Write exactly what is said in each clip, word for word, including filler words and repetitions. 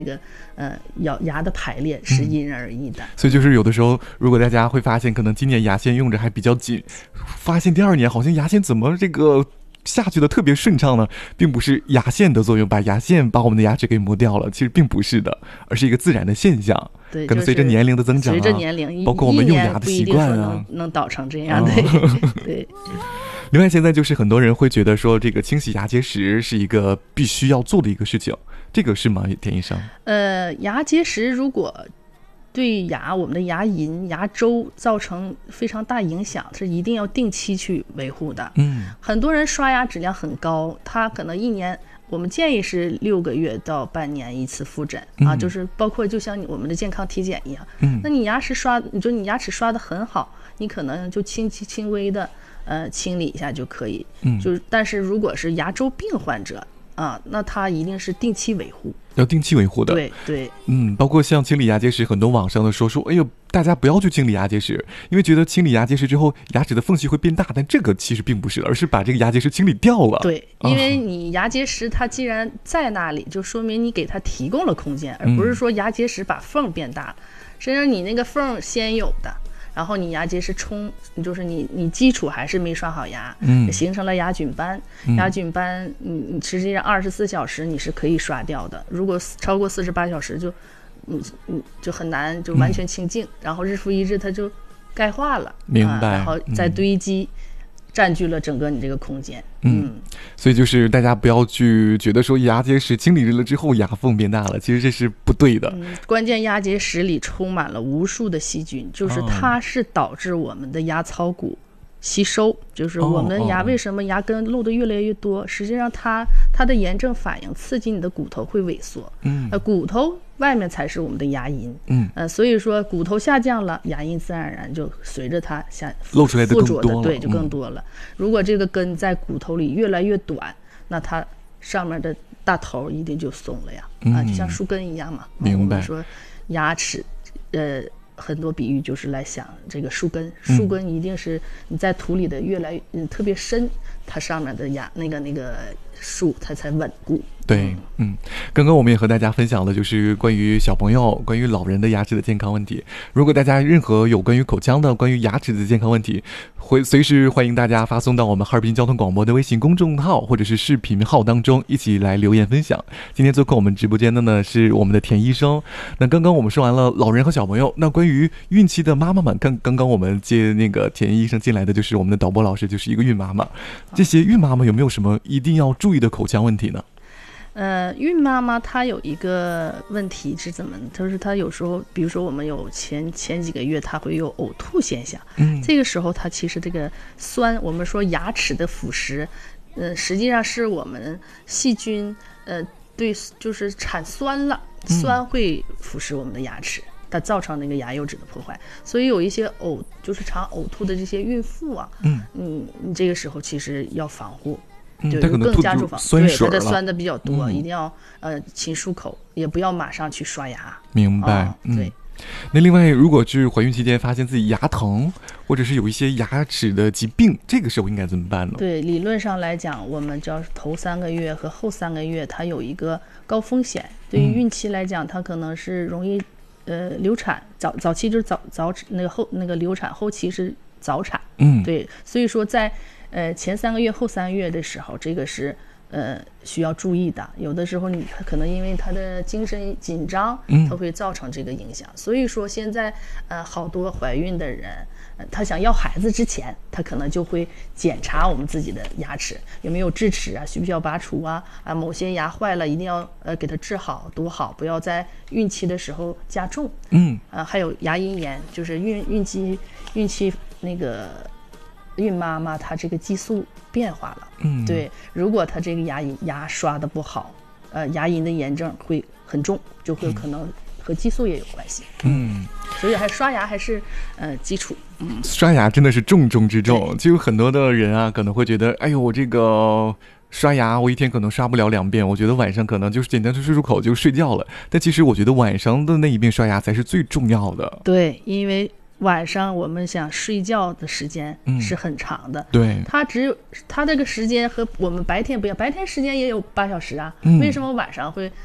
这个呃咬牙的排列是因人而异的、嗯、 所以就是有的时候如果大家会发现可能今年牙线用着还比较紧，发现第二年好像牙线怎么这个下去的特别顺畅呢，并不是牙线的作用把牙线把我们的牙齿给磨掉了，其实并不是的，而是一个自然的现象。 对， 可能随着年龄的增长、啊、 随着年龄包括我们用牙的习惯啊， 能能导成这样的、 哦、 对。 另外现在就是很多人会觉得说这个清洗牙结石是一个必须要做的一个事情，这个是吗田医生？ 呃，牙结石如果对牙我们的牙龈牙周造成非常大影响，是一定要定期去维护的。 嗯， 很多人刷牙质量很高，他可能一年我们建议是六个月到半年一次复诊、嗯、啊，就是包括就像我们的健康体检一样。嗯，那你牙齿刷，你说你牙齿刷得很好，你可能就轻轻微的呃清理一下就可以。嗯，就是但是如果是牙周病患者啊，那他一定是定期维护， 要定期维护的。 对对， 嗯，包括像清理牙结石，很多网上的说说，哎呦，大家不要去清理牙结石，因为觉得清理牙结石之后牙齿的缝隙会变大，但这个其实并不是，而是把这个牙结石清理掉了。 对，因为你牙结石它既然在那里，就说明你给它提供了空间，而不是说牙结石把缝变大了，实际上你那个缝先有的。然后你牙结石冲，就是你你基础还是没刷好牙，嗯，形成了牙菌斑，嗯、牙菌斑，你你实际上二十四小时你是可以刷掉的，如果超过四十八小时就，嗯嗯就很难就完全清净，嗯、然后日复一日它就钙化了， 明白， 啊、然后再堆积。嗯占据了整个你这个空间。 嗯，嗯所以就是大家不要去觉得说牙结石清理了之后牙缝变大了，其实这是不对的。 嗯，关键牙结石里充满了无数的细菌，就是它是导致我们的牙槽骨吸收，就是我们牙为什么牙根漏的越来越多，实际上它它的炎症反应刺激你的骨头会萎缩。嗯，呃，骨头外面才是我们的牙龈。嗯，呃，所以说骨头下降了，牙龈自然而然就随着它下露出来的更多了， 对，就更多了。嗯、如果这个根在骨头里越来越短，那它上面的大头一定就松了呀。嗯、啊，就像树根一样嘛。 明白。 我们说牙齿，呃。很多比喻就是来想这个树根，树根一定是你在土里的越来越、嗯、特别深，它上面的牙那个那个树它才稳固。 对，嗯，刚刚我们也和大家分享的就是关于小朋友、关于老人的牙齿的健康问题。如果大家任何有关于口腔的、关于牙齿的健康问题，会随时欢迎大家发送到我们哈尔滨交通广播的微信公众号或者是视频号当中，一起来留言分享。今天做客我们直播间的呢是我们的田医生。那刚刚我们说完了老人和小朋友，那关于孕期的妈妈们，刚刚刚我们接那个田医生进来的就是我们的导播老师，就是一个孕妈妈。这些孕妈妈有没有什么一定要注意的口腔问题呢？ 呃，孕妈妈她有一个问题是怎么，就是她有时候，比如说我们有前前几个月，她会有呕吐现象，嗯，这个时候她其实这个酸，我们说牙齿的腐蚀，呃，实际上是我们细菌，呃，对，就是产酸了，酸会腐蚀我们的牙齿。它造成那个牙釉质的破坏，所以有一些呕就是常呕吐的这些孕妇啊，嗯，嗯你这个时候其实要防护。 嗯、 就是更加注防，对，它的酸的比较多， 嗯、 一定要呃勤漱口，也不要马上去刷牙。 明白， 哦、对、嗯。 那另外，如果是怀孕期间发现自己牙疼，或者是有一些牙齿的疾病，这个时候应该怎么办呢？ 对，理论上来讲，我们叫头三个月和后三个月，它有一个高风险。对于孕期来讲，它可能是容易呃流产，早早期就是早早那个后那个流产，后期是早产。嗯，对，所以说在。呃，前三个月、后三个月的时候，这个是呃需要注意的。有的时候你可能因为他的精神紧张，它会造成这个影响。嗯、所以说现在呃好多怀孕的人，呃，他想要孩子之前，他可能就会检查我们自己的牙齿有没有智齿啊，需不需要拔除啊？啊，某些牙坏了，一定要呃给它治好、堵好，不要在孕期的时候加重。嗯，啊，还有牙龈炎，就是孕孕期孕期那个。孕妈妈她这个激素变化了，嗯，对，如果她这个牙龈牙刷的不好，呃，牙龈的炎症会很重，就会可能和激素也有关系，嗯，所以还刷牙还是呃基础，嗯， 刷牙真的是重中之重。就有很多的人啊，可能会觉得，哎呦，我这个刷牙我一天可能刷不了两遍，我觉得晚上可能就是简单的漱漱口就睡觉了。但其实我觉得晚上的那一遍刷牙才是最重要的。 对，因为。晚上我们想睡觉的时间是很长的，嗯、 对， 它只有它这个时间和我们白天不一样，白天时间也有八小时啊，嗯、为什么晚上会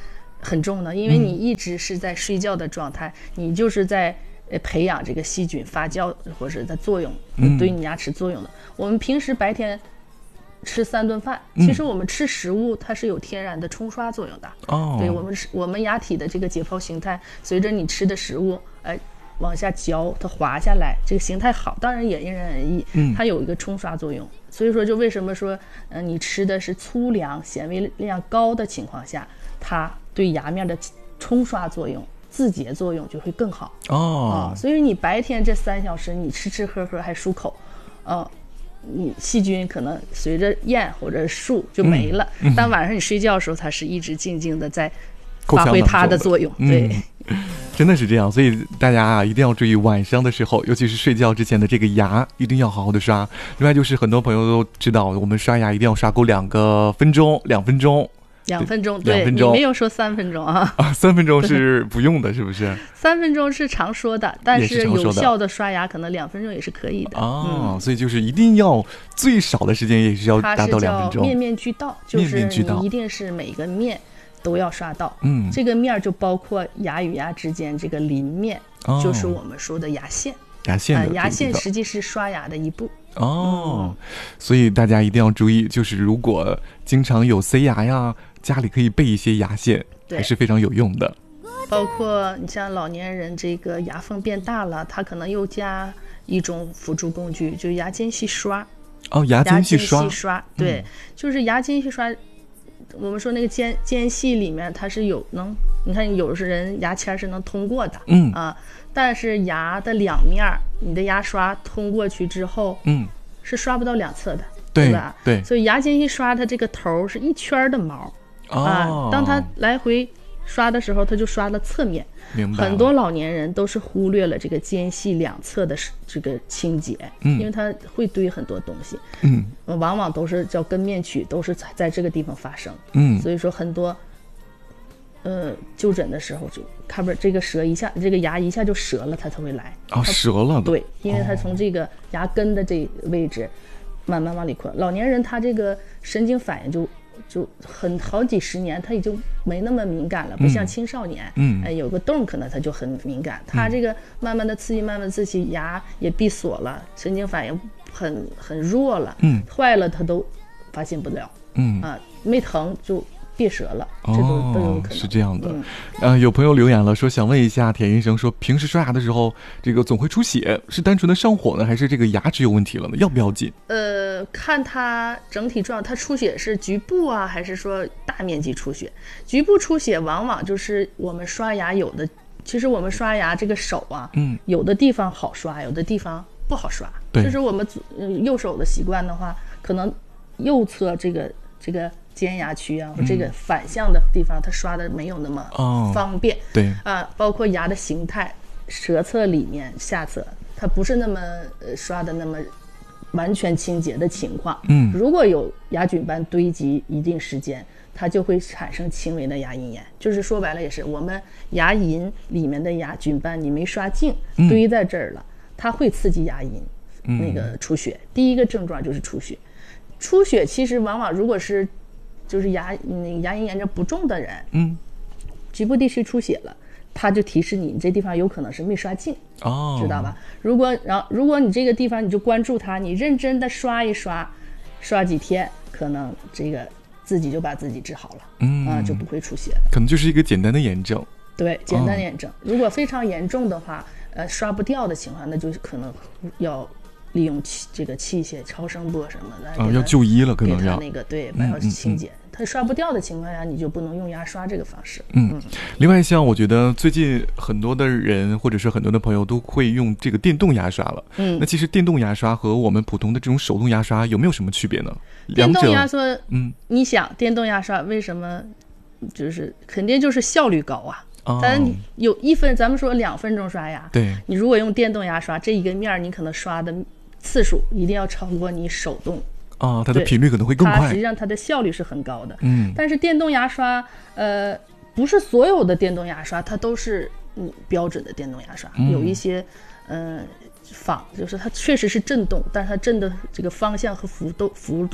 很重的，因为你一直是在睡觉的状态，嗯、你就是在呃培养这个细菌发酵或者它作用，对你牙齿作用的。嗯、我们平时白天吃三顿饭，其实我们吃食物它是有天然的冲刷作用的。哦，对我们我们牙体的这个解剖形态，随着你吃的食物，哎，往下嚼，它滑下来，这个形态好，当然也因人而异。嗯，它有一个冲刷作用，所以说就为什么说，嗯、呃，你吃的是粗粮、纤维量高的情况下，它对牙面的冲刷作用、自洁作用就会更好。哦，啊，所以你白天这三小时你吃吃喝喝还漱口，呃。你细菌可能随着咽或者漱就没了，嗯嗯、但晚上你睡觉的时候，它是一直静静的在发挥它的作用。对、 嗯，真的是这样。所以大家啊，一定要注意晚上的时候，尤其是睡觉之前的这个牙，一定要好好的刷。另外就是很多朋友都知道，我们刷牙一定要刷够两个分钟，两分钟。 两分钟，对，你没有说三分钟啊？ 啊，三分钟是不用的，是不是？ 三分钟是常说的，但是有效的刷牙可能两分钟也是可以的。 哦，嗯、所以就是一定要最少的时间也是要达到两分钟。 面面俱到，就是你一定是每个面都要刷到。嗯，这个面就包括牙与牙之间这个邻面，哦、就是我们说的牙线。 牙线、呃， 牙线实际是刷牙的一步。 哦、嗯，所以大家一定要注意，就是如果经常有塞牙呀，家里可以备一些牙线，还是非常有用的。 包括你像老年人这个牙缝变大了，他可能又加一种辅助工具，就是牙间隙刷。 哦，牙间隙刷， 牙间隙刷，对，嗯、就是牙间隙刷。我们说那个间间隙里面它是有能，你看有的人牙签是能通过的，嗯啊，但是牙的两面你的牙刷通过去之后，嗯，是刷不到两侧的， 对吧？ 对， 所以牙间隙刷它这个头是一圈的毛，哦、啊，当它来回刷的时候，它就刷了侧面。 明白。 很多老年人都是忽略了这个间隙两侧的这个清洁，嗯，因为它会堆很多东西，嗯，往往都是叫根面龋，都是在这个地方发生，嗯，所以说很多，呃，就诊的时候就看不这个舌一下，这个牙一下就折了，它才会来。 啊，折了。 对，因为它从这个牙根的这个位置慢慢往里扩。老年人他这个神经反应就。就很好几十年，他已经没那么敏感了，不像青少年，嗯，哎，有个洞可能他就很敏感。他这个慢慢的刺激，慢慢的刺激，牙也闭锁了，神经反应很很弱了，嗯，坏了他都发现不了，嗯啊，没疼就别折了，这都都有可能。 是这样的。嗯、呃，有朋友留言了，说想问一下田医生，说平时刷牙的时候，这个总会出血，是单纯的上火呢，还是这个牙齿有问题了呢？要不要紧？ 呃，看它整体状况，它出血是局部啊，还是说大面积出血？局部出血往往就是我们刷牙有的，其实我们刷牙这个手啊，嗯，有的地方好刷，有的地方不好刷。对，就是我们、呃、右手的习惯的话，可能右侧这个这个。尖牙区啊，或这个反向的地方，嗯、它刷的没有那么方便。哦、 对啊，包括牙的形态，舌侧里面、下侧，它不是那么呃刷的那么完全清洁的情况。嗯，如果有牙菌斑堆积一定时间，它就会产生轻微的牙龈炎。就是说白了，也是我们牙龈里面的牙菌斑你没刷净，堆在这儿了，嗯、它会刺激牙龈那个出血。嗯、第一个症状就是出血，出血其实往往如果是就是牙那牙龈炎症不重的人，嗯，局部地区出血了，他就提示你，你这地方有可能是没刷净，哦，知道吧？如果然后如果你这个地方你就关注它，你认真的刷一刷，刷几天，可能这个自己就把自己治好了，嗯啊，就不会出血了。 可能就是一个简单的炎症。 对，简单的炎症。哦、如果非常严重的话，呃，刷不掉的情况，那就可能要。利用器这个器械超声波什么的啊，要就医了，可能要那个对，还要清洁。它刷不掉的情况下，你就不能用牙刷这个方式。 嗯，嗯另外像我觉得最近很多的人或者是很多的朋友都会用这个电动牙刷了。嗯，那其实电动牙刷和我们普通的这种手动牙刷有没有什么区别呢？ 电动牙刷，嗯，你想电动牙刷为什么就是肯定就是效率高啊？咱有一分，咱们说两分钟刷牙， 对， 你如果用电动牙刷，这一个面你可能刷的次数一定要超过你手动啊，它的频率可能会更快。 它实际上它的效率是很高的，嗯。但是电动牙刷，呃，不是所有的电动牙刷它都是嗯标准的电动牙刷，嗯、有一些，嗯、呃，仿就是它确实是震动，但是它震的这个方向和幅度幅度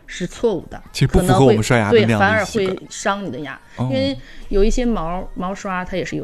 是错误的， 其实不符合我们刷牙的对， 那样反而的习惯会伤你的牙， 哦因为有一些毛毛刷它也是有